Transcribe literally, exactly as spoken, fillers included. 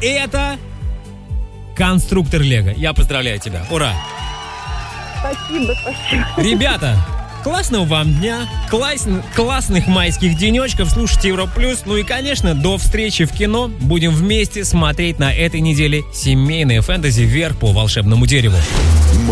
это конструктор Лего. Я поздравляю тебя. Ура! Спасибо, спасибо. Ребята, классного вам дня, класс, классных майских денечков, слушайте Европлюс. Ну и, конечно, до встречи в кино. Будем вместе смотреть на этой неделе семейное фэнтези «Вверх по волшебному дереву».